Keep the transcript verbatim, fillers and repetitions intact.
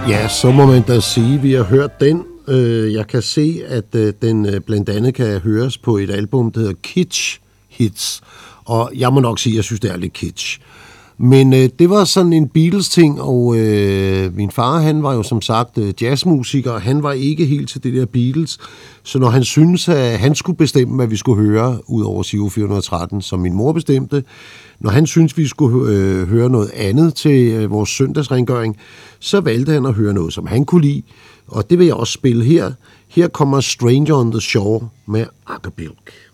Ja, så må man da sige, at vi har hørt den. Jeg kan se, at den blandt andet kan høres på et album, der hedder Kitsch Hits. Og jeg må nok sige, at jeg synes, det er lidt kitsch. Men øh, det var sådan en Beatles-ting, og øh, min far, han var jo som sagt øh, jazzmusiker, og han var ikke helt til det der Beatles. Så når han syntes, at han skulle bestemme, hvad vi skulle høre, ud over Giro fire hundrede og tretten, som min mor bestemte, når han syntes, vi skulle øh, høre noget andet til øh, vores søndagsrengøring, så valgte han at høre noget, som han kunne lide. Og det vil jeg også spille her. Her kommer Stranger on the Shore med Acker Bilk.